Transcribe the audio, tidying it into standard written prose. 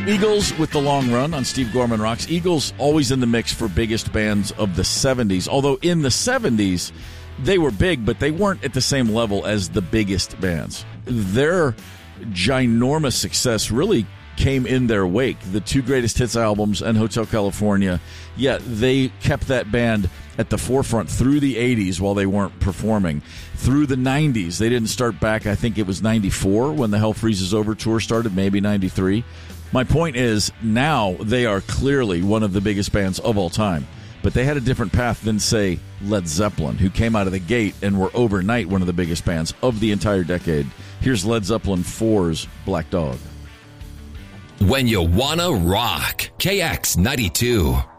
Eagles with the long run on Steve Gorman Rocks. Eagles always in the mix for biggest bands of the 70s. Although in the 70s, they were big, but they weren't at the same level as the biggest bands. Their ginormous success really came in their wake. The two greatest hits albums and Hotel California, they kept that band at the forefront through the 80s while they weren't performing. Through the 90s, they didn't start back, I think it was 94 when the Hell Freezes Over tour started, maybe 93. My point is, now they are clearly one of the biggest bands of all time. But they had a different path than, say, Led Zeppelin, who came out of the gate and were overnight one of the biggest bands of the entire decade. Here's Led Zeppelin 4's Black Dog. When you wanna rock, KX92.